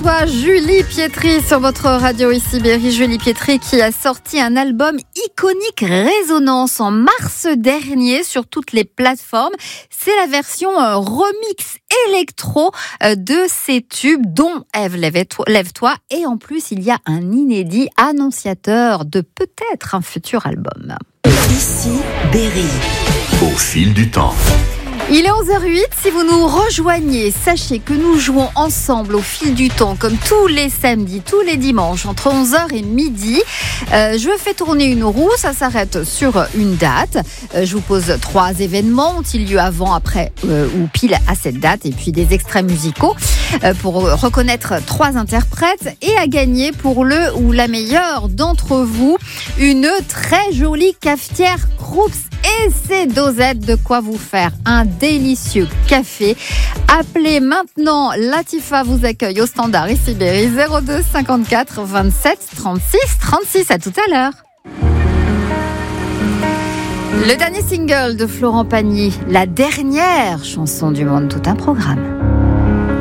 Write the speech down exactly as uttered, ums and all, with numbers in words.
reçoit Julie Pietri sur votre radio ici Berry. Julie Pietri qui a sorti un album iconique Résonance en mars dernier sur toutes les plateformes. C'est la version euh, remix électro euh, de ses tubes dont Ève, lève-toi, lève-toi. Et en plus, il y a un inédit annonciateur de peut-être un futur album. Ici Berry. Au fil du temps. Il est onze heures huit, si vous nous rejoignez, sachez que nous jouons ensemble au fil du temps, comme tous les samedis, tous les dimanches, entre onze heures et midi. Euh, je fais tourner une roue, ça s'arrête sur une date. Euh, je vous pose trois événements, ont-ils lieu avant, après euh, ou pile à cette date, et puis des extraits musicaux euh, pour reconnaître trois interprètes et à gagner pour le ou la meilleure d'entre vous, une très jolie cafetière Krups. Et ces dosettes, de quoi vous faire un délicieux café. Appelez maintenant, Latifa vous accueille au standard ici Berry, zéro deux cinquante-quatre vingt-sept trente-six trente-six. À tout à l'heure. Le dernier single de Florent Pagny, la dernière chanson du monde, tout un programme.